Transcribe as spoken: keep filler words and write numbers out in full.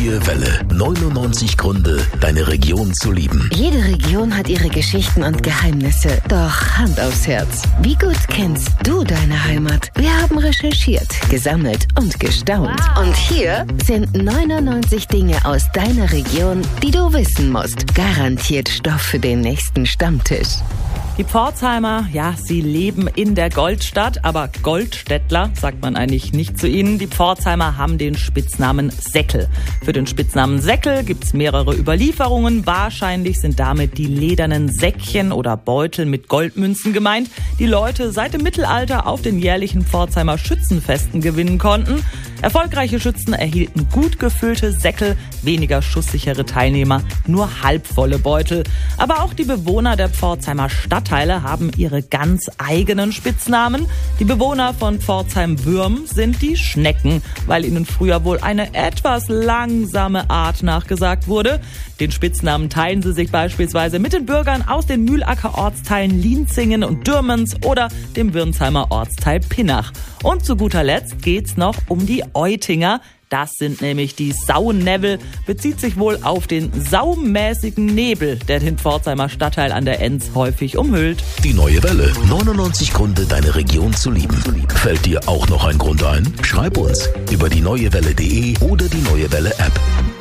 neue Welle. neunundneunzig Gründe, deine Region zu lieben. Jede Region hat ihre Geschichten und Geheimnisse. Doch Hand aufs Herz. Wie gut kennst du deine Heimat? Wir haben recherchiert, gesammelt und gestaunt. Wow. Und hier sind neunundneunzig Dinge aus deiner Region, die du wissen musst. Garantiert Stoff für den nächsten Stammtisch. Die Pforzheimer, ja, sie leben in der Goldstadt, aber Goldstädtler sagt man eigentlich nicht zu ihnen. Die Pforzheimer haben den Spitznamen Säckel. Für den Spitznamen Säckel gibt's mehrere Überlieferungen. Wahrscheinlich sind damit die ledernen Säckchen oder Beutel mit Goldmünzen gemeint, die Leute seit dem Mittelalter auf den jährlichen Pforzheimer Schützenfesten gewinnen konnten. Erfolgreiche Schützen erhielten gut gefüllte Säckel, weniger schusssichere Teilnehmer nur halbvolle Beutel. Aber auch die Bewohner der Pforzheimer Stadtteile haben ihre ganz eigenen Spitznamen. Die Bewohner von Pforzheim-Würm sind die Schnecken, weil ihnen früher wohl eine etwas langsame Art nachgesagt wurde. Den Spitznamen teilen sie sich beispielsweise mit den Bürgern aus den Mühlacker-Ortsteilen Lienzingen und Dürmens oder dem Wirnsheimer Ortsteil Pinnach. Und zu guter Letzt geht's noch um die Eutinger. Das sind nämlich die Saunnebel, bezieht sich wohl auf den saumäßigen Nebel, der den Pforzheimer Stadtteil an der Enz häufig umhüllt. Die neue Welle. neunundneunzig Gründe, deine Region zu lieben. Fällt dir auch noch ein Grund ein? Schreib uns über die neue welle punkt de oder die Neue Welle App.